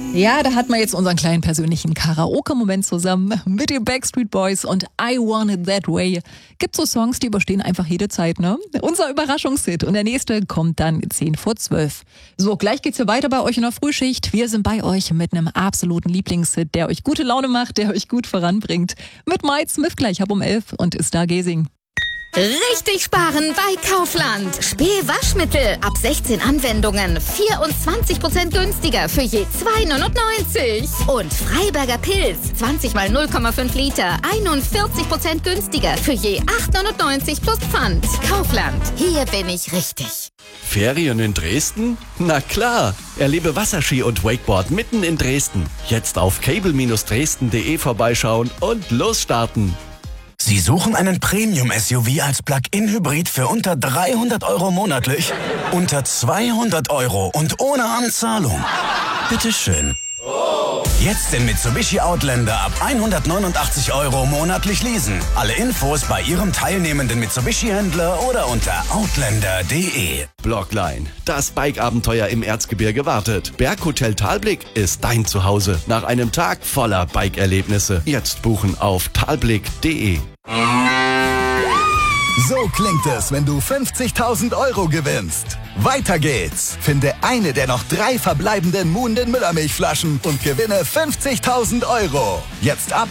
Ja, da hat man jetzt unseren kleinen persönlichen Karaoke-Moment zusammen mit den Backstreet Boys und I Want It That Way. Gibt so Songs, die überstehen einfach jede Zeit, ne? Unser Überraschungshit und der nächste kommt dann 10:10. So, gleich geht's hier weiter bei euch in der Frühschicht. Wir sind bei euch mit einem absoluten Lieblingshit, der euch gute Laune macht, der euch gut voranbringt. Mit Mike Smith gleich ab um 11 und ist da Gesing. Richtig sparen bei Kaufland. Spee-Waschmittel ab 16 Anwendungen 24% günstiger für je 2,99. Und Freiberger Pilz 20 mal 0,5 Liter 41% günstiger für je 8,99 plus Pfand. Kaufland, hier bin ich richtig. Ferien in Dresden? Na klar! Erlebe Wasserski und Wakeboard mitten in Dresden. Jetzt auf cable-dresden.de vorbeischauen und losstarten. Sie suchen einen Premium-SUV als Plug-in-Hybrid für unter 300 € monatlich? Unter 200 € und ohne Anzahlung? Bitteschön. Jetzt den Mitsubishi Outlander ab 189 € monatlich leasen. Alle Infos bei Ihrem teilnehmenden Mitsubishi-Händler oder unter outlander.de. Blockline, das Bike-Abenteuer im Erzgebirge wartet. Berghotel Talblick ist dein Zuhause. Nach einem Tag voller Bike-Erlebnisse. Jetzt buchen auf talblick.de. So klingt es, wenn du 50.000 € gewinnst. Weiter geht's. Finde eine der noch 3 verbleibenden Muhnden Müllermilchflaschen und gewinne 50.000 €. Jetzt ab